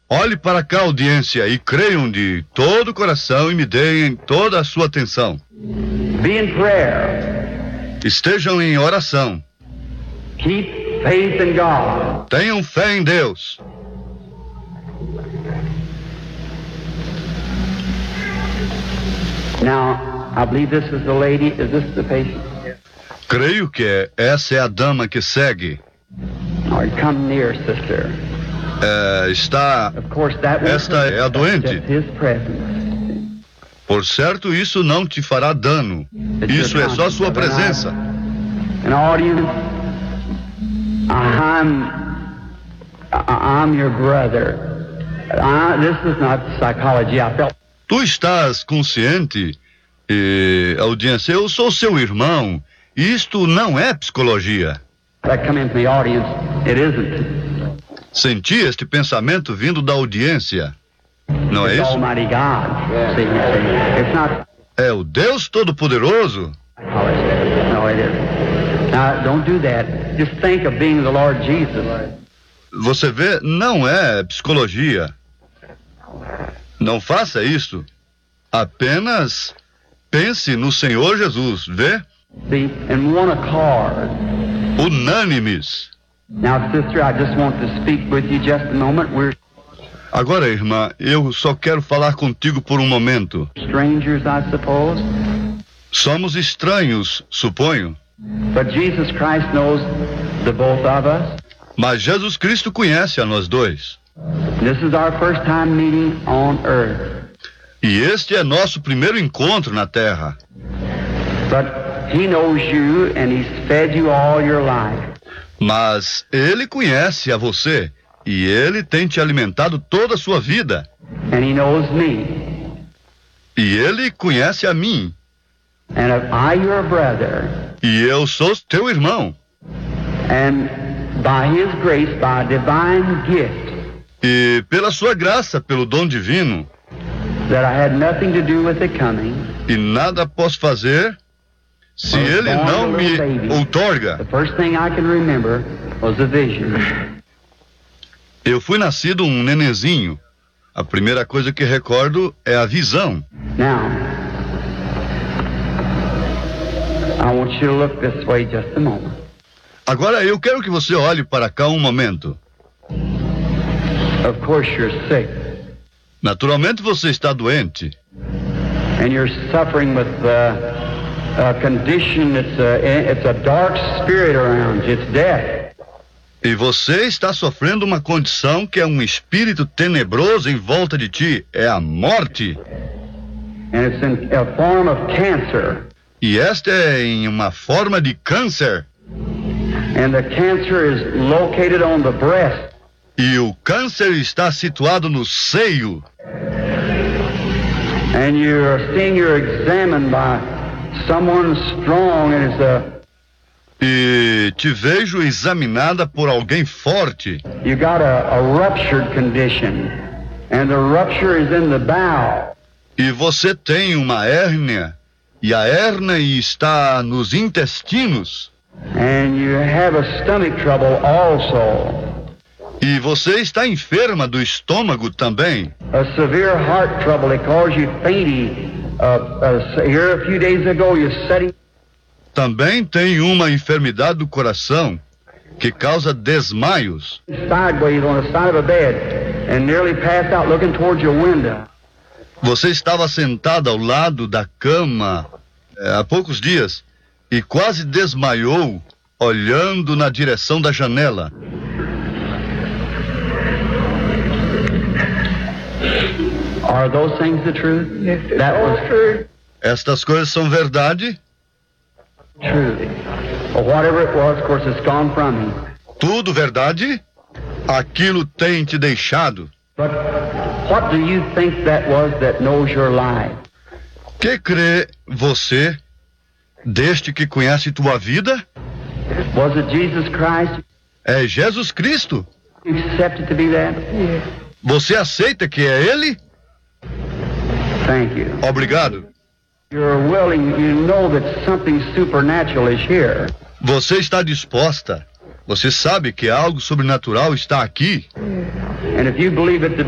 Olhe para cá, audiência, e creiam de todo o coração e me deem toda a sua atenção. Be in prayer. Estejam em oração. Keep faith in God. Tenham fé em Deus. Now, I believe this is the lady. Is this the patient? Creio que essa é a dama que segue. All right, come near, sister. Of course, that was Esta é a doente. just his presence. Por certo, isso não te fará dano. Isso é só sua presença. An audience. I'm your brother. This is not psychology. I felt. Tu estás consciente, audiência, eu sou seu irmão. Isto não é psicologia. That come into the audience. It isn't. Senti este pensamento vindo da audiência. Não é It's isso? Almighty God. See, it's not. É o Deus Todo-Poderoso. No, it isn't. Now, don't do that. Just think of being the Lord Jesus. Você vê, não é psicologia. Não faça isso. Apenas pense no Senhor Jesus, vê? See, in one accord. Unânimes. Now, sister, I just want to speak with you just a moment. We're Agora, irmã, eu só quero falar contigo por um momento. strangers, I suppose. Somos estranhos, suponho. But Jesus Christ knows the both of us. Mas Jesus Cristo conhece a nós dois. This is our first time meeting on earth. E este é nosso primeiro encontro na Terra. But He knows you and He's fed you all your life. Mas Ele conhece a você. E Ele tem te alimentado toda a sua vida. And He knows me. E Ele conhece a mim. And if I, your brother, E eu sou teu irmão. and by His grace, by a divine gift, E pela sua graça, pelo dom divino, that I had nothing to do with it coming, e nada posso fazer se Ele não me outorga. the first thing I can remember was a vision. Eu fui nascido um nenenzinho. A primeira coisa que recordo é a visão. Now, I want you to look this way just a moment. Agora eu quero que você olhe para cá um momento. Of course, you're sick, Naturalmente você está doente. and you're suffering with a condition. It's a dark spirit around you. It's death. E você está sofrendo uma condição que é um espírito tenebroso em volta de ti. É a morte. And it's in a form of cancer. E esta é em uma forma de câncer. And the cancer is located on the breast. E o câncer está situado no seio. And you're examined by someone strong, and it's E te vejo examinada por alguém forte. you got a ruptured condition, and the rupture is in the bowel. E você tem uma hérnia. E a hérnia está nos intestinos. And you have a stomach trouble also. E você está enferma do estômago também. A severe heart trouble that caused you fainting. Here a few days ago, you're sitting. Também tem uma enfermidade do coração que causa desmaios. Sideways on the side of a bed and nearly passed out looking towards your window. Você estava sentada ao lado da cama há poucos dias e quase desmaiou olhando na direção da janela. Are those things the truth? Yes, that was true. Estas coisas são verdade? True. Well, whatever it was, of course, it's gone from you. Tudo verdade? Aquilo tem te deixado. But what do you think that was that knows your life? Que crê você deste que conhece tua vida? Was it Jesus Christ? É Jesus Cristo. You accepted to be that? Yes. Você aceita que é Ele? Thank you. Obrigado. You're willing, you know that something supernatural is here. Você está disposta. Você sabe que algo sobrenatural está aqui. And if you believe it to